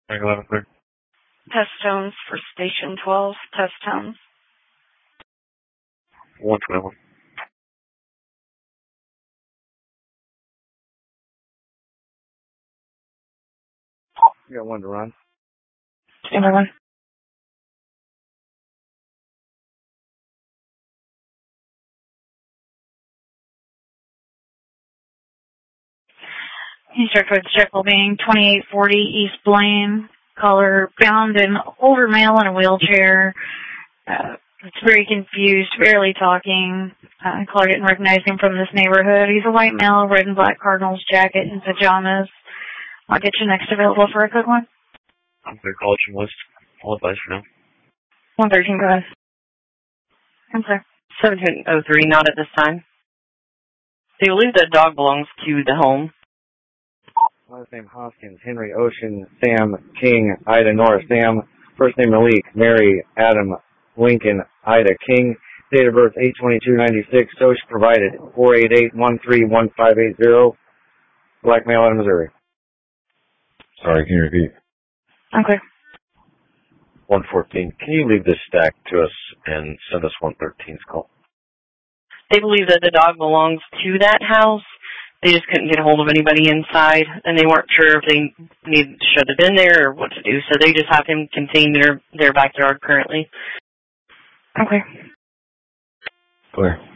11 clear. Test tones for Station 12. Test tones. 121. You got one to run. Number 1. Instruct code Jekyll being 2840 East Blaine. Caller found an older male in a wheelchair. It's very confused, barely talking. Caller didn't recognize him from this neighborhood. He's a white male, red and black Cardinals jacket and pajamas. I'll get you next available for a quick one. I'm clear. College and list. All advice for now. 113, go ahead. I'm clear. 1703, not at this time. They believe the dog belongs to the home. Last name Hoskins, Henry Ocean, Sam King, Ida Norris, Sam. First name Malik, Mary, Adam, Lincoln, Ida King. Date of birth 8/22/96. Social provided 488-131580. Black male out of Missouri. Sorry, can you repeat? Okay. 114. Can you leave this stack to us and send us 113's call? They believe that the dog belongs to that house. They just couldn't get a hold of anybody inside, and they weren't sure if they needed to shut it in there or what to do, so they just have him contained in their backyard currently. Okay. Clear.